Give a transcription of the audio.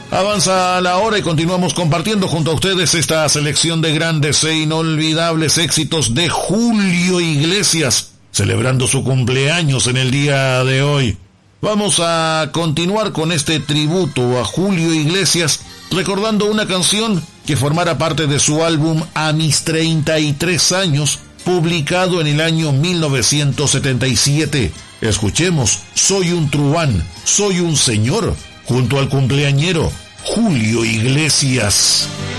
Avanza la hora y continuamos compartiendo junto a ustedes esta selección de grandes e inolvidables éxitos de Julio Iglesias, celebrando su cumpleaños en el día de hoy. Vamos a continuar con este tributo a Julio Iglesias, recordando una canción que formara parte de su álbum A mis 33 años, publicado en el año 1977. Escuchemos Soy un truán, soy un señor, junto al cumpleañero Julio Iglesias.